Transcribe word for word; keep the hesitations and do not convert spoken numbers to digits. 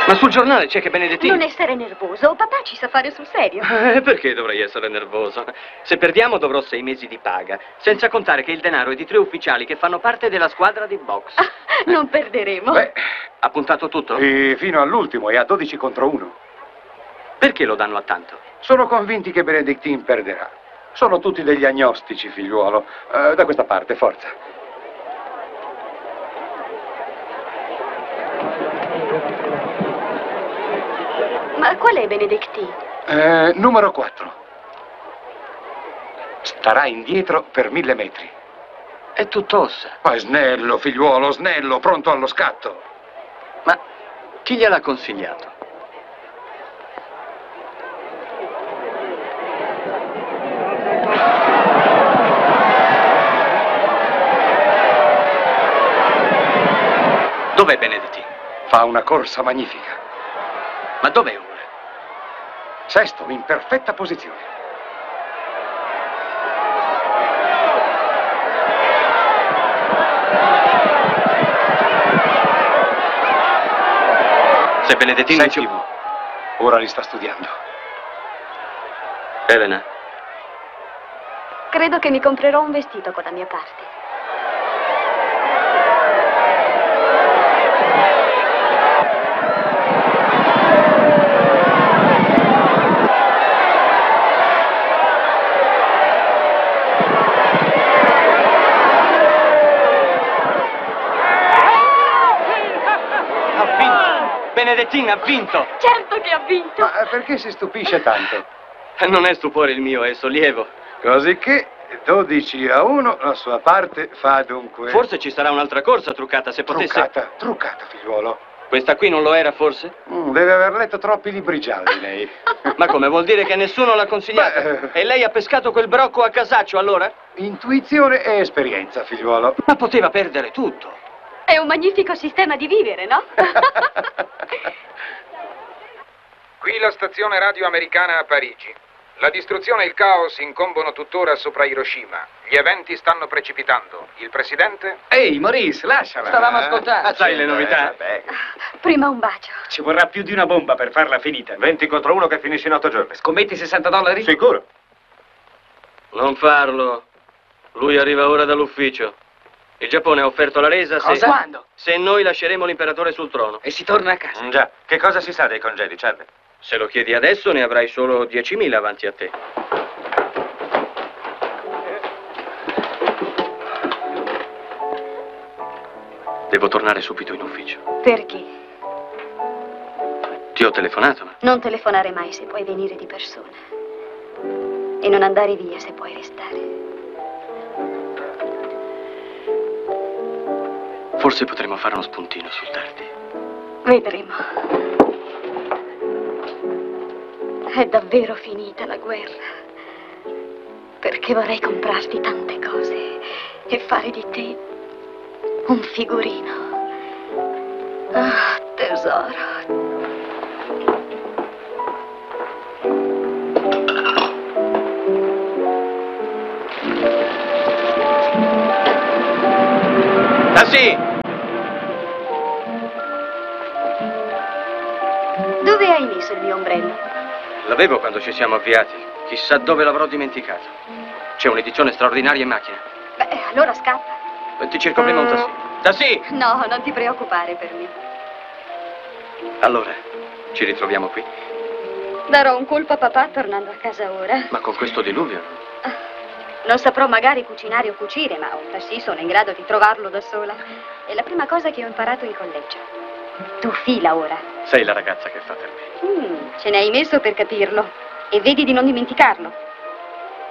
Ma sul giornale c'è che Benedettini... Non essere nervoso, papà ci sa fare sul serio. Eh, perché dovrei essere nervoso? Se perdiamo dovrò sei mesi di paga, senza contare che il denaro è di tre ufficiali che fanno parte della squadra di box. Ah, non perderemo. Beh, ha puntato tutto? E fino all'ultimo, è a dodici contro uno. Perché lo danno a tanto? Sono convinti che Benedettin perderà. Sono tutti degli agnostici, figliuolo. Uh, da questa parte, forza. Ma qual è Benedettin? Eh, numero quattro. Starà indietro per mille metri. È tutto ossa. Ma è snello, figliuolo, snello, pronto allo scatto. Ma chi gliel'ha consigliato? Dov'è Benedettin? Fa una corsa magnifica. Ma dov'è ora? Sesto, in perfetta posizione. Se Benedettin... Settimo. Ora li sta studiando. Elena? Credo che mi comprerò un vestito con la mia parte. Benedettin ha vinto! Certo che ha vinto! Ma perché si stupisce tanto? Non è stupore il mio, è sollievo. Così che dodici a uno, la sua parte fa dunque... Forse ci sarà un'altra corsa truccata, se potesse... Truccata, truccata, figliuolo. Questa qui non lo era, forse? Mm, deve aver letto troppi libri gialli, lei. Ma come, vuol dire che nessuno l'ha consigliato? Beh... E lei ha pescato quel brocco a casaccio, allora? Intuizione e esperienza, figliuolo. Ma poteva perdere tutto. È un magnifico sistema di vivere, no? Qui la stazione radio americana a Parigi. La distruzione e il caos incombono tuttora sopra Hiroshima. Gli eventi stanno precipitando. Il presidente? Ehi, Maurice, lasciala. Stavamo ascoltando. Ah, sai le novità? Eh, Prima un bacio. Ci vorrà più di una bomba per farla finita. venti contro uno che finisce in otto giorni. Scommetti sessanta dollari? Sicuro. Non farlo. Lui arriva ora dall'ufficio. Il Giappone ha offerto la resa se... Cosa? Quando? Se noi lasceremo l'imperatore sul trono. E si torna a casa. Mm, già. Che cosa si sa dei congedi, Chad? Se lo chiedi adesso ne avrai solo diecimila avanti a te. Devo tornare subito in ufficio. Perché? Ti ho telefonato, ma... Non telefonare mai se puoi venire di persona. E non andare via se puoi restare. Forse potremo fare uno spuntino sul tardi. Vedremo. È davvero finita la guerra. Perché vorrei comprarti tante cose e fare di te un figurino. Ah, tesoro. Tassi! Dove hai messo il mio ombrello? L'avevo quando ci siamo avviati. Chissà dove l'avrò dimenticato. C'è un'edizione straordinaria in macchina. Beh, allora scappa. Ti cerco prima un tassi. Tassi! No, non ti preoccupare per me. Allora, ci ritroviamo qui. Darò un colpo a papà tornando a casa ora. Ma con questo diluvio? Non saprò magari cucinare o cucire, ma un tassì sono in grado di trovarlo da sola. È la prima cosa che ho imparato in collegio. Tu fila ora. Sei la ragazza che fa per me. Mm, ce ne hai messo per capirlo. E vedi di non dimenticarlo.